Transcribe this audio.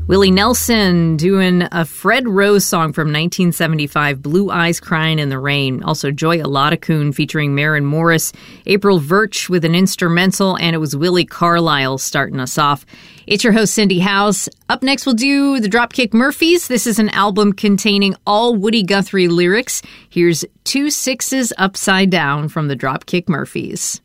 Willie Nelson doing a Fred Rose song from 1975, Blue Eyes Crying in the Rain. Also Joy Aladakun featuring Maren Morris, April Virch with an instrumental, and it was Willie Carlisle starting us off. It's your host, Cindy House. Up next, we'll do the Dropkick Murphys. This is an album containing all Woody Guthrie lyrics. Here's 2 6s Upside Down from the Dropkick Murphys.